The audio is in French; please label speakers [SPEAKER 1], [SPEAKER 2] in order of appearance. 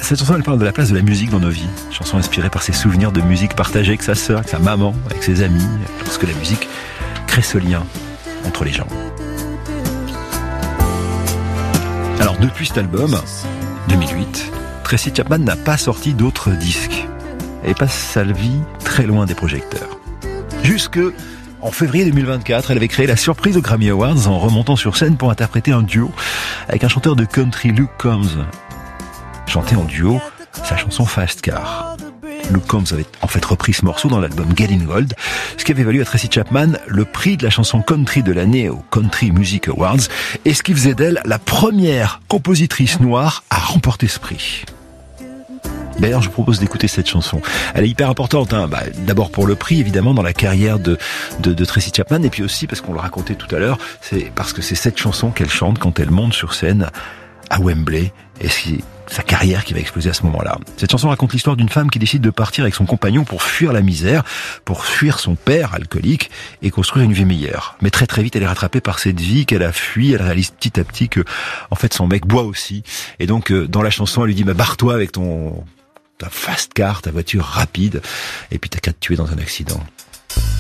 [SPEAKER 1] Cette chanson, elle parle de la place de la musique dans nos vies. Chanson inspirée par ses souvenirs de musique partagée avec sa sœur, avec sa maman, avec ses amis, lorsque la musique crée ce lien entre les gens. Alors depuis cet album, 2008, Tracy Chapman n'a pas sorti d'autres disques. Elle passe sa vie très loin des projecteurs. Jusque en février 2024, elle avait créé la surprise aux Grammy Awards en remontant sur scène pour interpréter un duo avec un chanteur de country, Luke Combs. Chanter en duo sa chanson Fast Car. Luke Combs avait en fait repris ce morceau dans l'album Getting Gold, ce qui avait valu à Tracy Chapman le prix de la chanson country de l'année aux Country Music Awards et ce qui faisait d'elle la première compositrice noire à remporter ce prix. D'ailleurs, je vous propose d'écouter cette chanson. Elle est hyper importante, d'abord pour le prix, évidemment, dans la carrière de Tracy Chapman, et puis aussi, parce qu'on le racontait tout à l'heure, c'est parce que c'est cette chanson qu'elle chante quand elle monte sur scène à Wembley, et c'est sa carrière qui va exploser à ce moment-là. Cette chanson raconte l'histoire d'une femme qui décide de partir avec son compagnon pour fuir la misère, pour fuir son père alcoolique et construire une vie meilleure. Mais très très vite, elle est rattrapée par cette vie qu'elle a fui. Elle réalise petit à petit que, en fait, son mec boit aussi. Et donc, dans la chanson, elle lui dit, barre-toi avec ta fast car, ta voiture rapide, et puis t'as qu'à te tuer dans un accident.